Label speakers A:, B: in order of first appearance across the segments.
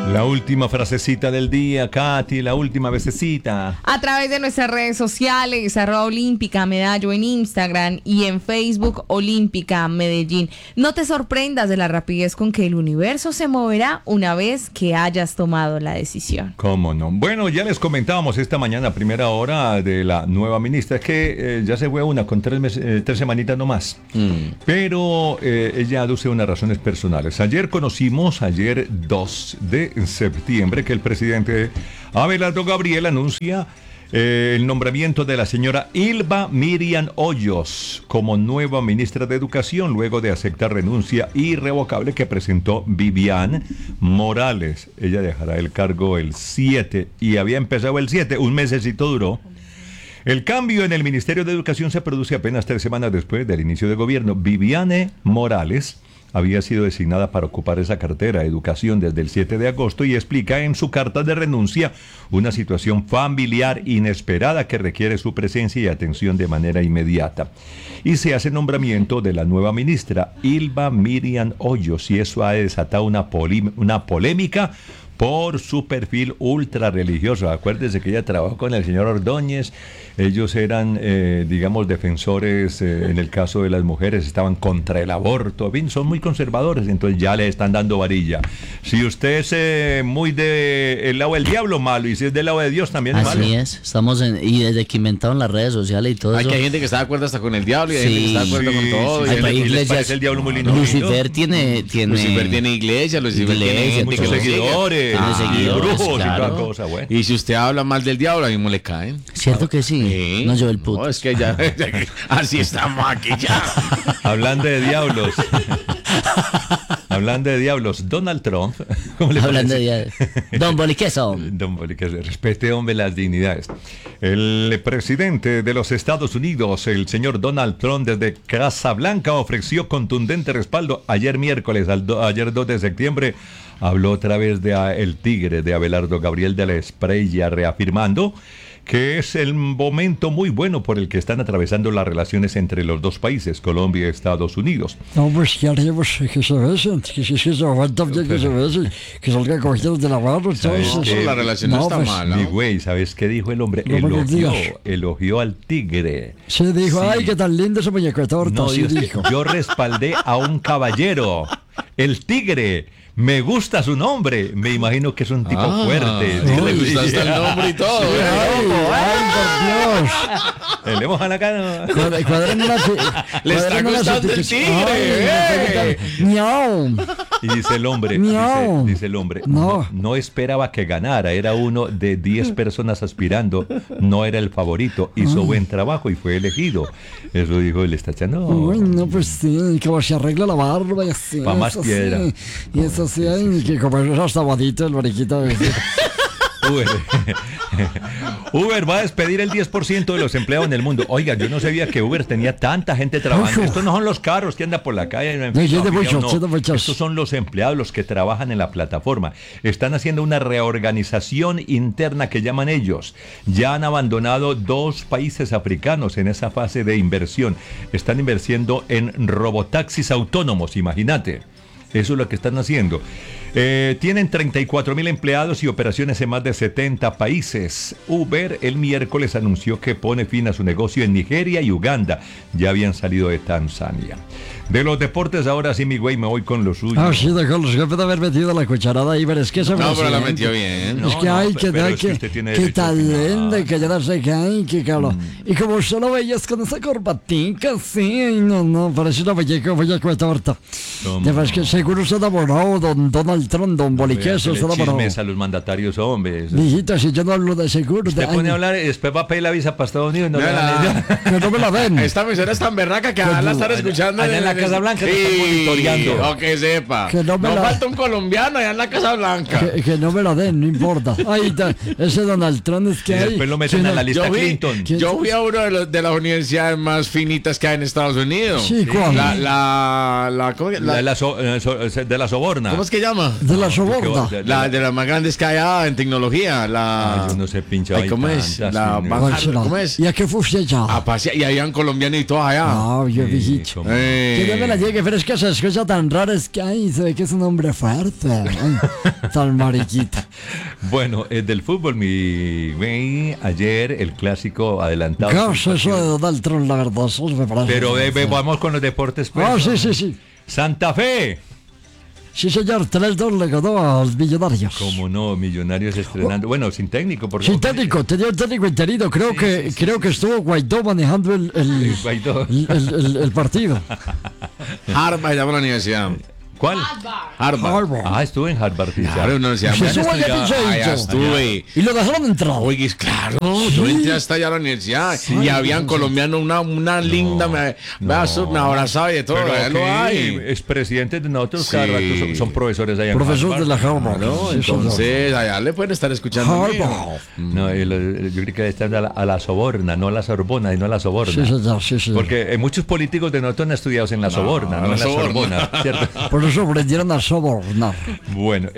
A: La última frasecita del día, Katy, la última vececita.
B: A través de nuestras redes sociales, @Olímpica Medallo en Instagram y en Facebook Olímpica Medellín. No te sorprendas de la rapidez con que el universo se moverá una vez que hayas tomado la decisión.
A: ¿Cómo no? Bueno, ya les comentábamos esta mañana a primera hora de la nueva ministra, es que ya se fue una con 3 semanitas nomás. Pero ella aduce unas razones personales. Ayer 2 de septiembre, que el presidente Abelardo Gabriel anuncia el nombramiento de la señora Ylva Miriam Hoyos como nueva ministra de Educación, luego de aceptar renuncia irrevocable que presentó Vivian Morales. Ella dejará el cargo el 7 y había empezado el 7, un mesecito duró. El cambio en el Ministerio de Educación se produce apenas 3 semanas después del inicio de gobierno. Viviane Morales había sido designada para ocupar esa cartera, Educación, desde el 7 de agosto y explica en su carta de renuncia una situación familiar inesperada que requiere su presencia y atención de manera inmediata. Y se hace nombramiento de la nueva ministra, Ylva Miriam Hoyos, y eso ha desatado una polémica por su perfil ultra religioso. Acuérdese que ella trabajó con el señor Ordóñez. Ellos eran, digamos, defensores en el caso de las mujeres, estaban contra el aborto. Bien, son muy conservadores, entonces ya le están dando varilla. Si usted es muy del lado del diablo, malo, y si es del lado de Dios, también es malo.
C: Así es, estamos y desde que inventaron las redes sociales y todo eso.
D: Hay gente que está de acuerdo hasta con el diablo y hay gente que está de acuerdo con todo.
A: Sí,
C: Hay
A: y
C: iglesias,
A: les parece el diablo muy lindo.
C: Lucifer tiene
D: iglesia, Lucifer tiene
A: muchos seguidores.
C: Y
A: brujos
C: claro.
A: y toda cosa, bueno.
D: Y si usted habla mal del diablo, a mismo le caen.
C: ¿Cierto que sí? No llevo el puto.
D: No, es que ya así estamos aquí ya.
A: Hablando de diablos. Hablando de diablos, Donald Trump. ¿Cómo le
C: Hablando
A: parece?
C: de Don Boliqueso.
A: Don Boliqueso, respete, hombre, las dignidades. El presidente de los Estados Unidos, el señor Donald Trump, desde Casablanca ofreció contundente respaldo ayer miércoles, ayer 2 de septiembre, habló otra vez de el tigre de Abelardo Gabriel de la Espriella, reafirmando que es el momento muy bueno por el que están atravesando las relaciones entre los dos países, Colombia y Estados Unidos.
E: No, pues que haremos que se besen, que si se aguantan bien que se besen, que salgan cogidos de la mano, entonces.
D: La relación no está
E: pues,
D: mala.
A: Mi güey, ¿sabes qué dijo el hombre?
E: No,
A: Elogió al tigre.
E: Se dijo,
A: Sí.
E: ay, qué tan lindo ese muñeco de torta,
A: No,
E: sí dijo.
A: yo respaldé a un caballero, el tigre. Me gusta su nombre. Me imagino que es un tipo fuerte.
D: Sí, le gusta hasta el nombre y todo.
E: Ay, por
A: Le moja la cara.
E: Dios. Cuadren
D: Le está gustando el tigre.
E: Miau.
A: Y dice el hombre,
E: No.
A: dice el hombre,
E: No.
A: no esperaba que ganara, era uno de 10 personas aspirando, no era el favorito, hizo buen trabajo y fue elegido. Eso dijo el estacha,
E: Bueno, pues sí, como se arregla la barba y así.
A: Pa' más
E: eso
A: piedra.
E: sí. Y eso sí, y que como es hasta bonito el mariquita.
A: Uber va a despedir el 10% de los empleados en el mundo. Oiga, yo no sabía que Uber tenía tanta gente trabajando. Estos no son los carros que andan por la calle. Estos son los empleados, los que trabajan en la plataforma. Están haciendo una reorganización interna que llaman ellos. Ya han abandonado 2 países africanos en esa fase de inversión. Están invirtiendo en robotaxis autónomos, imagínate. Eso es lo que están haciendo. Tienen 34,000 empleados y operaciones en más de 70 países. Uber el miércoles anunció que pone fin a su negocio en Nigeria y Uganda. Ya habían salido de Tanzania. De los deportes, ahora sí, mi güey, me voy con lo suyo.
E: Ah, sí, de Carlos, que puede haber metido la cucharada ahí, pero es que ese
D: No, pero la
E: presidente-
D: metió bien.
E: Es que hay que
A: pero
E: dar
A: es que usted tiene
E: que
A: derecho a
E: talento,
A: opinar.
E: que yo no sé qué hay, que claro. Y como usted lo veías con esa corbatica, sí, ay, no, parece una muñeco de torta.
A: ¿Cómo?
E: Es que seguro se enamoró don Donald Trump, don Boliqueso, se enamoró.
A: Chismes a los mandatarios, hombres.
E: Mijito, si yo no hablo de seguro.
A: Usted
E: de-
A: pone a
E: ay,
A: hablar y después va a pedir la visa para Estados Unidos y no le dan idea.
E: que no me la den.
D: Esta emisora es tan berraca que van a estar escuchando
A: allá en la Casa Blanca te están monitoreando.
D: O que sepa.
E: Que no me la-
D: falta un colombiano allá en la Casa Blanca.
E: Que no me la den, no importa. Ahí está, ese Donald Trump es
A: Y
E: que hay.
A: después lo meten
E: Sí,
A: a
E: no,
A: la lista
D: Yo fui,
A: Clinton.
D: yo fui a una de las universidades más finitas que hay en Estados Unidos.
E: Sí, ¿cuál?
D: ¿cómo, que-
A: La de la soborna.
D: ¿Cómo es que llama?
E: De la soborna.
D: De las más grandes que hay allá en tecnología.
A: Yo no sé, pinche.
D: Ay,
A: hay
D: ¿cómo es?
A: tantas,
D: La
A: sí,
D: más-
E: ¿Cuál será?
D: ¿Cómo es?
E: ¿Y a qué fuiste allá?
D: A pasear, y habían colombianos y todos allá.
E: Ah, yo
A: Sí,
E: viejito.
A: como-
E: ¿Quién ya me la llegue, pero es que se escucha tan raro, es que, ay, se ve que es un hombre fuerte. Ay, tan mariquita.
A: Bueno, del fútbol, mi güey, ayer el clásico adelantado.
E: ¿Qué es eso de Donald Trump, la verdad? Eso me parece.
A: Pero vamos con los deportes, pues.
E: Ah, sí.
A: Santa Fe.
E: Sí, señor, 3-2 le ganó a los Millonarios.
A: Como no, Millonarios estrenando. Bueno, sin técnico, porque.
E: Sin técnico, tenía un técnico interino. Creo que estuvo Guaidó manejando el
A: Guaidó.
E: el partido.
D: Harvard, llama la universidad.
A: ¿Cuál?
E: Harvard.
A: Ah, estuve en Harvard. sí,
D: Claro,
A: ya.
D: una universidad.
E: Se sube
D: Allá
E: de pinche
D: allá
E: dicho.
D: estuve.
E: Y lo dejaron entrar.
D: Oye, claro, yo entré hasta allá a la universidad y habían colombianos, una linda, me abrazaba y de todo,
A: Pero
D: allá lo hay.
A: expresidentes de nosotros,
D: Sí.
A: cada rato son profesores allá en
E: Profesor
A: Harvard.
E: de la Harvard.
D: No,
E: Sí, señor.
D: entonces allá le pueden estar escuchando.
E: Harvard.
A: No, yo creo que están a la Soborna, no a la Sorbona, y no a la Soborna.
E: Sí, señor.
A: Porque muchos políticos de nosotros han estudiado en la Soborna, no
D: la
A: en la
D: Soborna.
A: Sorbona, ¿cierto?
E: Por eso aprendieron a sobornar.
A: Bueno,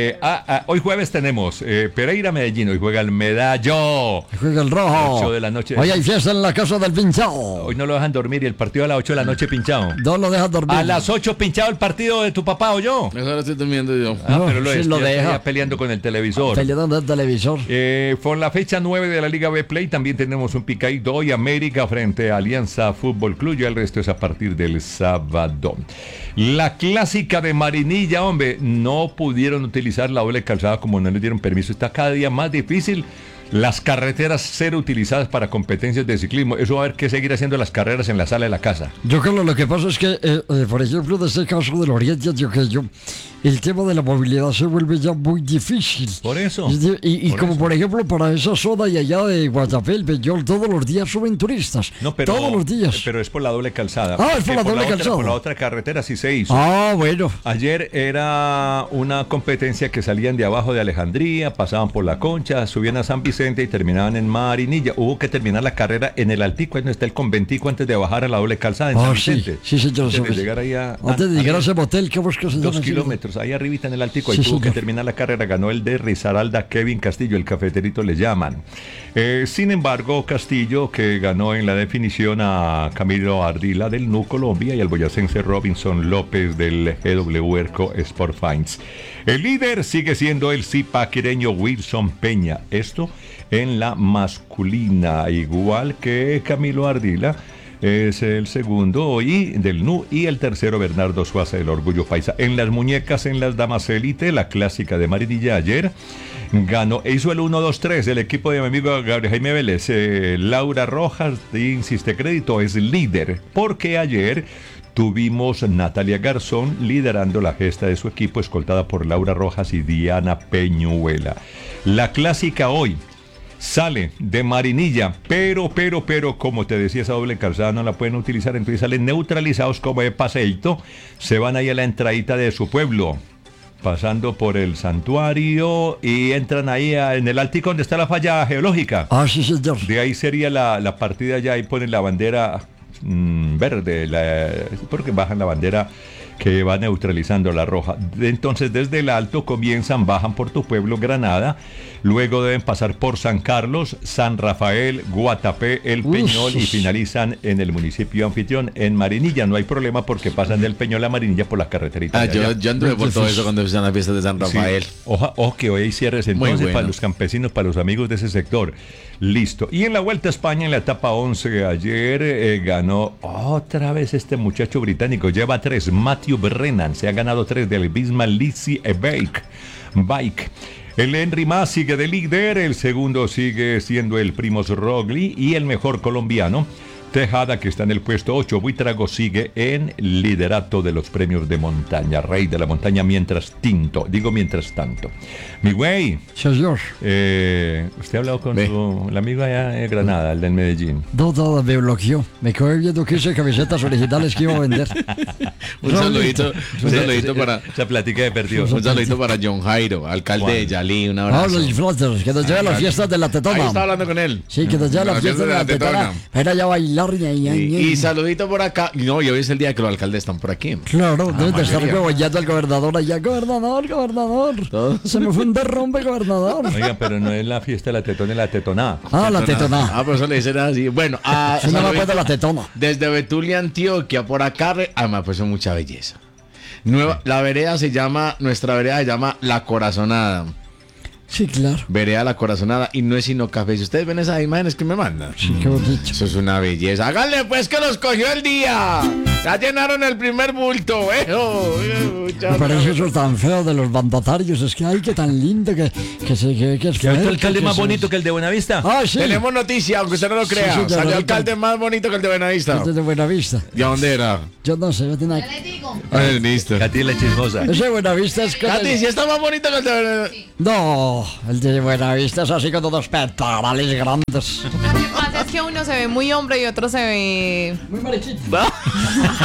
A: hoy jueves tenemos Pereira Medellín, hoy juega el Medallo.
E: Juega el rojo.
A: 8 de la noche.
E: Hoy hay fiesta en la casa del pinchado.
A: Hoy no lo dejan dormir y el partido a las 8 de la noche pinchado.
E: No lo dejas dormir.
A: A las 8 pinchado el partido de tu papá o yo.
D: Eso lo estoy durmiendo yo.
E: No,
A: Pero
E: sí lo deja.
A: ya peleando con el televisor.
E: Peleando del televisor.
A: Por la fecha 9 de la Liga B Play también tenemos un picadito hoy, América frente a Alianza Fútbol Club, ya el resto es a partir del sábado. La clásica de Marinilla, hombre, no pudieron utilizar la doble calzada como no les dieron permiso, está cada día más difícil. Las carreteras ser utilizadas para competencias de ciclismo, eso va a haber que seguir haciendo las carreras en la sala de la casa.
E: Yo creo lo que pasa es que, por ejemplo, en este caso del Oriente Antioqueño, el tema de la movilidad se vuelve ya muy difícil.
A: Por eso.
E: Y como por ejemplo para esa zona y allá de Guatapé, el Peñol, todos los días suben turistas.
A: No, pero,
E: todos los días.
A: Pero es por la doble calzada.
E: Ah, es por la
A: Porque
E: doble calzada.
A: Por la otra carretera sí se hizo.
E: Ah, bueno.
A: Ayer era una competencia que salían de abajo de Alejandría, pasaban por La Concha, subían a San Vicente y terminaban en Marinilla. Hubo que terminar la carrera en el Altico, ahí donde está el conventico, antes de bajar a la doble calzada en San Vicente.
E: Sí, señor.
A: Antes de llegar ahí
E: Antes de llegar a ese motel, ¿cómo es que se llama?
A: 2 kilómetros, ahí arribita en el Altico, ahí
E: Sí,
A: tuvo que
E: señor.
A: terminar la carrera, ganó el de Risaralda Kevin Castillo, el cafeterito le llaman. Sin embargo, Castillo, que ganó en la definición a Camilo Ardila del NU Colombia y al boyacense Robinson López del GW Erco Sport Fines. El líder sigue siendo el zipaquereño Wilson Peña, esto en la masculina, igual que Camilo Ardila. Es el segundo y del NU y el tercero Bernardo Suaza del Orgullo Paisa. En las muñecas, en las damas élite, la clásica de Marinilla ayer ganó, hizo el 1-2-3 el equipo de mi amigo Gabriel Jaime Vélez. Laura Rojas de Insiste Crédito es líder porque ayer tuvimos Natalia Garzón liderando la gesta de su equipo, escoltada por Laura Rojas y Diana Peñuela. La clásica hoy sale de Marinilla, pero, como te decía, esa doble calzada no la pueden utilizar, entonces salen neutralizados como de paseíto, se van ahí a la entradita de su pueblo, pasando por el santuario y entran ahí en el Altico donde está la falla geológica.
E: Ah, sí, señor.
A: De ahí sería la partida, ya ahí ponen la bandera verde, porque bajan la bandera que va neutralizando la roja. Entonces desde el alto comienzan, bajan por tu pueblo Granada, luego deben pasar por San Carlos, San Rafael, Guatapé, El Peñol y finalizan en el municipio anfitrión en Marinilla. No hay problema porque pasan del Peñol a Marinilla por la carreterita.
D: Yo anduve por todo eso cuando empezaron las fiestas de San Rafael.
A: Sí. Ojo que hoy hay cierres entonces
D: Muy bueno.
A: para los campesinos, para los amigos de ese sector. Listo. Y en la Vuelta a España, en la etapa 11, ayer ganó otra vez este muchacho británico. Lleva 3, Matthew Brennan. Se ha ganado 3 del Bismarck Lizzie Bike. El Henry Mas sigue de líder. El segundo sigue siendo el Primoz Roglic. Y el mejor colombiano, Tejada, que está en el puesto 8. Buitrago sigue en liderato de los premios de montaña. Rey de la montaña mientras tanto. Mi güey.
E: Señor.
A: ¿Usted ha hablado con el amigo allá de Granada, el del Medellín?
E: No, me bloqueó. Me quedé viendo 15 camisetas originales que iba a vender.
D: Un saludito para...
A: Esa plática de perdió.
D: Un saludito para John Jairo, alcalde de Yalí, un
E: Ah,
D: abrazo.
E: los influencers, que nos llevan las fiestas de la tetona.
D: Ahí está hablando con él.
E: Sí, que nos llevan las fiestas de la tetona. Era ya bailando carne.
D: Y saludito por acá. No, y hoy es el día que los alcaldes están por aquí.
E: Claro, debe de estar
D: mayoría.
E: regollando al gobernador allá. Gobernador.
D: Todo.
E: Se me fue un derrumbe, gobernador.
A: Oiga, pero no es la fiesta de la tetona, es la tetonada.
E: Ah, la tetona.
D: Ah, pero eso le dicen así. Bueno,
E: Se me
D: saludito
E: acuerdo la tetona.
D: desde Betulia, Antioquia, por acá. Además, pues es mucha belleza. La vereda nuestra vereda se llama La Corazonada.
E: Sí, claro.
D: Vereda La Corazonada y no es sino café. Si ustedes ven esas imágenes que me mandan.
E: Sí, qué bonito.
D: Eso es una belleza. Háganle pues que los cogió el día. Ya llenaron el primer bulto.
E: Me parece eso tan feo de los mandatarios. Es que, ay, qué tan lindo que es
A: ¿Qué otro
E: fuerte,
A: alcalde
E: que
A: más
E: se-
A: bonito que el de Buenavista?
E: Ah, sí.
D: Tenemos noticia, aunque usted no lo crea.
E: señor,
D: Salió
E: ahorita.
D: alcalde más bonito que el de Buenavista.
E: Desde Buenavista.
D: ¿Y a dónde era?
E: Yo no sé, no tiene nada.
D: Buenavista.
A: Katy la chismosa.
E: Ese Buenavista es con
D: Katy,
E: el-
D: si está más bonito que el de Buenavista.
E: No, el de Buenavista es así con unos pectorales grandes.
B: Lo que pasa es que uno se ve muy hombre y otro se ve
E: Muy mariquita.